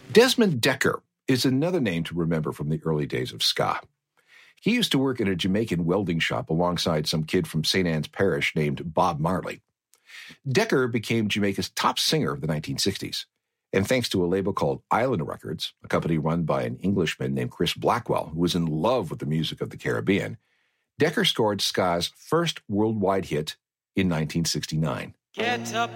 Desmond Dekker is another name to remember from the early days of ska. He used to work in a Jamaican welding shop alongside some kid from St. Anne's Parish named Bob Marley. Dekker became Jamaica's top singer of the 1960s, and thanks to a label called Island Records, a company run by an Englishman named Chris Blackwell, who was in love with the music of the Caribbean, Dekker scored ska's first worldwide hit in 1969. Get up